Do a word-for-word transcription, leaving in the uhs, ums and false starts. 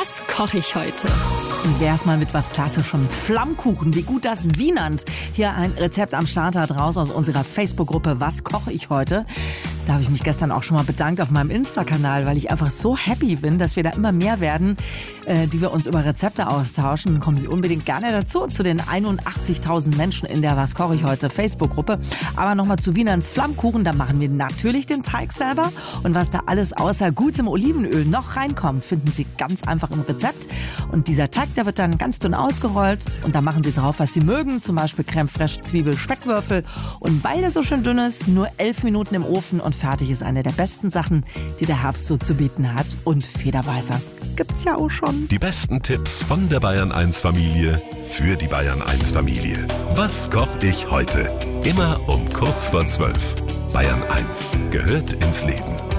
Was koche ich heute? Wär's mal mit was Klassischem. Flammkuchen, wie gut das Wienand. Hier ein Rezept am Starter draus aus unserer Facebook-Gruppe Was koche ich heute. Da habe ich mich gestern auch schon mal bedankt auf meinem Insta-Kanal, weil ich einfach so happy bin, dass wir da immer mehr werden, äh, die wir uns über Rezepte austauschen. Kommen Sie unbedingt gerne dazu, zu den einundachtzigtausend Menschen in der Was koche ich heute Facebook-Gruppe. Aber nochmal zu Wienands Flammkuchen, da machen wir natürlich den Teig selber. Und was da alles außer gutem Olivenöl noch reinkommt, finden Sie ganz einfach im Rezept. Und dieser Teig, der wird dann ganz dünn ausgerollt und da machen Sie drauf, was Sie mögen, zum Beispiel Creme fraiche, Zwiebel, Speckwürfel. Und weil der so schön dünn ist, nur elf Minuten im Ofen und fertig ist eine der besten Sachen, die der Herbst so zu bieten hat. Und Federweißer gibt's ja auch schon. Die besten Tipps von der Bayern eins Familie für die Bayern eins Familie. Was koche ich heute? Immer um kurz vor zwölf. Bayern eins gehört ins Leben.